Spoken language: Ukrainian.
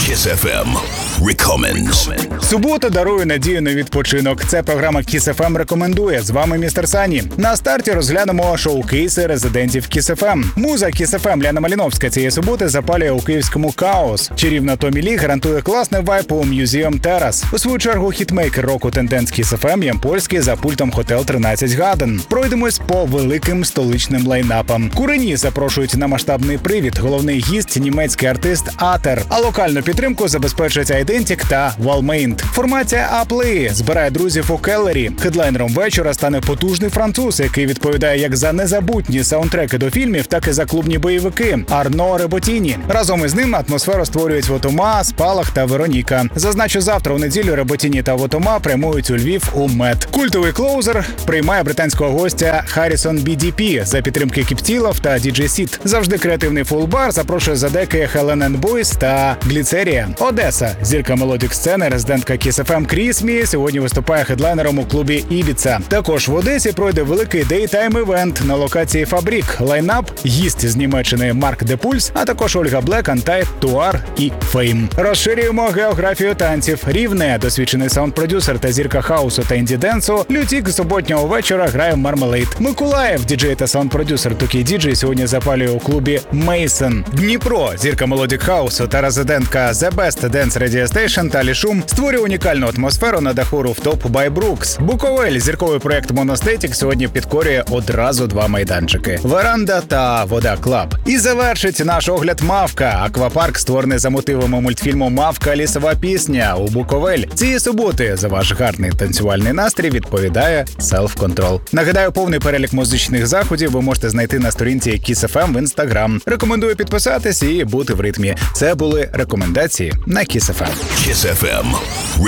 Kiss FM Recommends. Субота дарує надію на відпочинок. Це програма Kiss FM рекомендує. З вами містер Сані. На старті розглянемо шоу-кейси резидентів Kiss FM. Муза Kiss FM Ляна Маліновська цієї суботи запалює у київському Каос. Чарівна Томі Лі гарантує класний вайб у Museum Terrace. У свою чергу хітмейкер року тенденс Kiss FM Ям Польський за пультом Hotel 13 Гаден. Пройдемось по великим столичним лайнапам. Курені запрошують на масштабний привід. Головний гість – німецький артист Атер. А локальну підтримку забезпечать Айдентік та Валмейнт. Формація Аплеї збирає друзів у Келлері. Хедлайнером вечора стане потужний француз, який відповідає як за незабутні саундтреки до фільмів, так і за клубні бойовики – Арно Реботіні. Разом із ним атмосферу створюють Вотома, Спалах та Вероніка. Зазначу, завтра у неділю Реботіні та Вотома прямують у Львів у МЕД. Культовий клоузер приймає британського гостя Харрісон BDP за підтримки Кіптілов та DJ Сіт. Завжди креативний фулбар запрошує за деки Хелен енд Бойс та Гліцерія. Одеса. Зірка мелодік сцени, резидентка Kiss FM Крісмі сьогодні виступає хедлайнером у клубі Ібіца. Також в Одесі пройде великий дейтайм-івент на локації Фабрік. Лайнап – гість з Німеччини Марк Де Пульс, а також Ольга Блек, Антай, Туар і Фейм. Розширюємо географію танців. Рівне, досвідчений саунд-продюсер та зірка хаусу та інді-денсу, Лютік суботнього вечора грає в Мармелейд. Миколаїв, діджей та саунд-продюсер Тукі Діджей сьогодні запалює у клубі Мейсон. Дніпро, зірка мелодік хаусу та резидентка The Best Dance Radio Station Талі Шум створює унікальну атмосферу на даху Rooftop by Brooks. Буковель, зірковий проект Моностетік, сьогодні підкорює одразу два майданчики – Веранда та Вода Клаб. І завершить наш огляд Мавка. Аквапарк, створений за мотивами мультфільму «Мавка. Лісова пісня» у Буковель. Цієї суботи за ваш гарний танцювальний настрій відповідає Self Control. Нагадаю, повний перелік музичних заходів ви можете знайти на сторінці Kiss FM в Instagram. Рекомендую підписатись і бути в ритмі. Це були рекомендації на Kiss FM. Kiss FM